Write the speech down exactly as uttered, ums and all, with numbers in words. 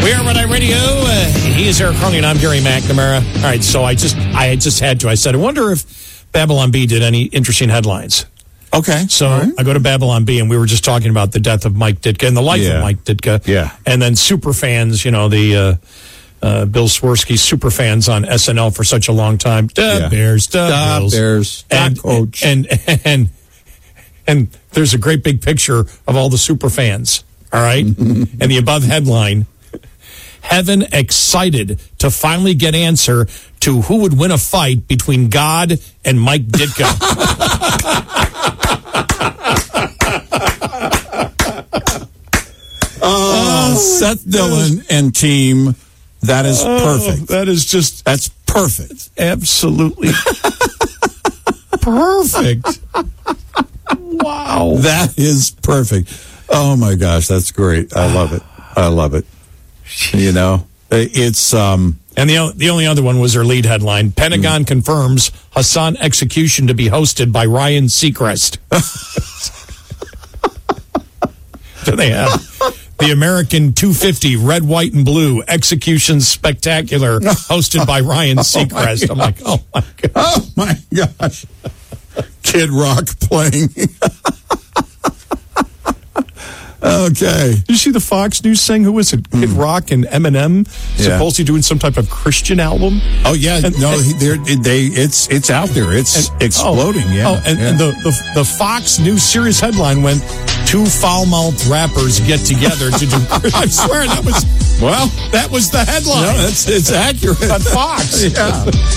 We are Red Eye Radio. Uh, he is Eric Carly, and I'm Gary McNamara. All right, so I just I just had to. I said, I wonder if Babylon Bee did any interesting headlines. Okay. So right. I go to Babylon Bee, and we were just talking about the death of Mike Ditka and the life yeah. of Mike Ditka. Yeah. And then super fans, you know, the uh, uh, Bill Swirsky super fans on S N L for such a long time. Duh, Yeah. Bears, duh, Da Bills. Bears, da and, coach. And, and, and, and there's a great big picture of all the super fans, all right? And the above headline, Heaven excited to finally get answer to who would win a fight between God and Mike Ditka. Oh, Seth Dillon and team. That is perfect. That is just That's perfect. absolutely perfect. Wow. That is perfect. Oh my gosh, that's great. I love it. I love it. You know, it's um And the the only other one was their lead headline. Pentagon mm. confirms Hassan execution to be hosted by Ryan Seacrest. So they have the American two fifty red, white, and blue execution spectacular hosted by Ryan Seacrest. Oh I'm like, oh my god, oh my gosh, Kid Rock playing. Okay. Did you see the Fox News thing? Who was it? Kid Rock and Eminem Yeah. supposedly doing some type of Christian album? Oh yeah, And- no, and- he- they're, they it's it's out there. It's And- exploding. Oh, yeah. Oh, and, yeah. and the, the the Fox News series headline went, two foul-mouthed rappers get together to do... I swear, that was... well, That was the headline. no, that's it's accurate on Fox. Yeah.